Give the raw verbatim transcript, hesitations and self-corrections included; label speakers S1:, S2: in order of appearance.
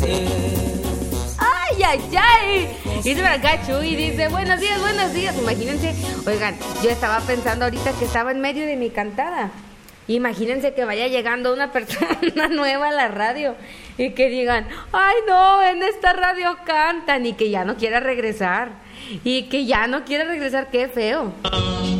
S1: Ay, ay, ay. Dice por acá Chuy, dice, buenos días, buenos días. Imagínense, oigan, yo estaba pensando ahorita que estaba en medio de mi cantada. Imagínense que vaya llegando una persona nueva a la radio y que digan, ay no, en esta radio cantan, y que ya no quiera regresar. Y que ya no quiera regresar, qué feo.